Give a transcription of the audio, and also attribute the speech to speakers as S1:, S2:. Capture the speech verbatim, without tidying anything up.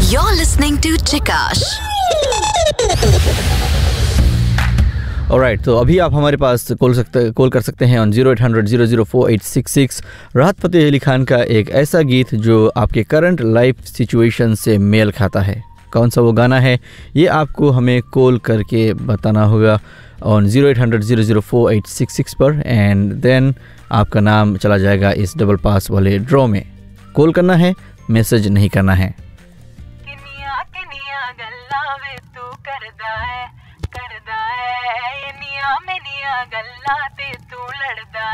S1: You're listening to Chikash.
S2: Alright, तो अभी आप हमारे पास कॉल सकते कॉल कर सकते हैं on zero eight hundred zero zero four eight six six. राहत फ़तेह अली खान का एक ऐसा गीत जो आपके करंट लाइफ सिचुएशन से मेल खाता है, कौन सा वो गाना है ये आपको हमें कॉल करके बताना होगा on zero eight hundred zero zero four eight six six पर, एंड देन आपका नाम चला जाएगा इस डबल पास वाले ड्रॉ में। कॉल करना है, मैसेज नहीं करना है।
S3: किनिया किनिया गल्ला वे तू करदा है करदा है निया में निया गल्ला ते तू लड़दा